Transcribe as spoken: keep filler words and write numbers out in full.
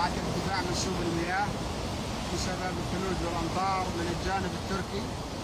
ارتفاع منسوب المياه بسبب الثلوج والأمطار من الجانب التركي.